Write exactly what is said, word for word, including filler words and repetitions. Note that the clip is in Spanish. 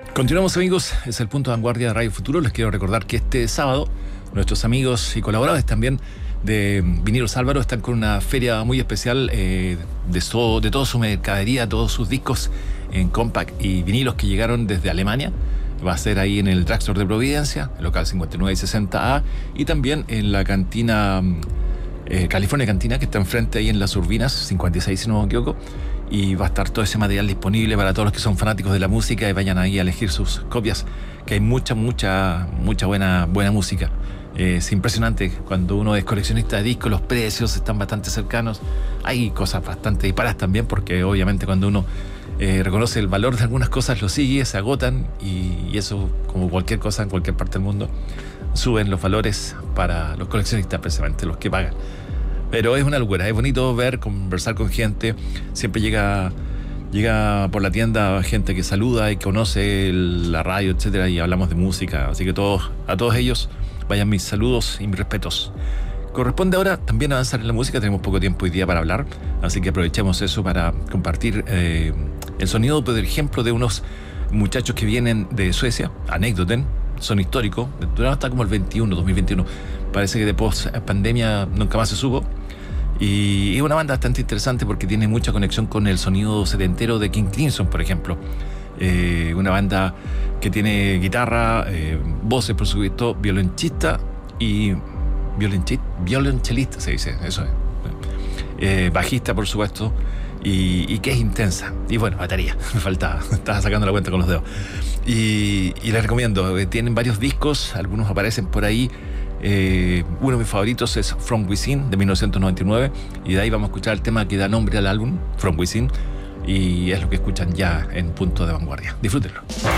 Continuamos, amigos, es el punto de vanguardia de Radio Futuro. Les quiero recordar que este sábado nuestros amigos y colaboradores también de Vinilos Álvaro están con una feria muy especial eh, de, so, de toda su mercadería, todos sus discos en compact y vinilos que llegaron desde Alemania. Va a ser ahí en el Drugstore de Providencia, el local cincuenta y nueve y sesenta A, y también en la cantina eh, California Cantina, que está enfrente ahí en Las Urbinas, cincuenta y seis, si no me equivoco. Y va a estar todo ese material disponible para todos los que son fanáticos de la música y vayan ahí a elegir sus copias, que hay mucha, mucha, mucha buena, buena música. Eh, es impresionante cuando uno es coleccionista de discos, los precios están bastante cercanos. Hay cosas bastante disparas también, porque obviamente cuando uno eh, reconoce el valor de algunas cosas, lo sigue, se agotan y, y eso, como cualquier cosa en cualquier parte del mundo, suben los valores para los coleccionistas, precisamente los que pagan. Pero es una locura, es bonito ver, conversar con gente. Siempre llega, llega por la tienda gente que saluda y conoce el, la radio, etcétera, y hablamos de música. Así que todos, a todos ellos, vayan mis saludos y mis respetos. Corresponde ahora también avanzar en la música. Tenemos poco tiempo hoy día para hablar, así que aprovechemos eso para compartir eh, el sonido, por ejemplo, de unos muchachos que vienen de Suecia, Anécdoten. Son históricos, duraron hasta como el veintiuno, dos mil veintiuno. Parece que de post pandemia nunca más se supo. Y es una banda bastante interesante porque tiene mucha conexión con el sonido setentero de King Crimson, por ejemplo. Eh, una banda que tiene guitarra, eh, voces, por supuesto, violonchista y violonchista, violonchelista se dice, eso es. Eh, bajista, por supuesto, y, y que es intensa. Y bueno, batería, me faltaba, estaba sacando la cuenta con los dedos. Y, y les recomiendo, eh, tienen varios discos, algunos aparecen por ahí. Eh, uno de mis favoritos es From Within, de mil novecientos noventa y nueve, y de ahí vamos a escuchar el tema que da nombre al álbum, From Within, y es lo que escuchan ya en Punto de Vanguardia. Disfrútenlo.